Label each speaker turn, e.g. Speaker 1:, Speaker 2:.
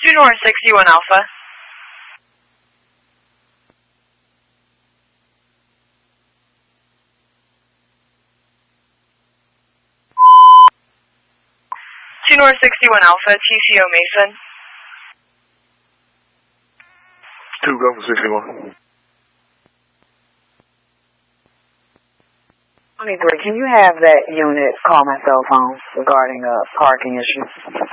Speaker 1: 2 North 61 Alpha. North 61 Alpha, TCO Mason.
Speaker 2: 2 go for 61.
Speaker 3: 23, can you have that unit call my cell phone regarding a parking issue?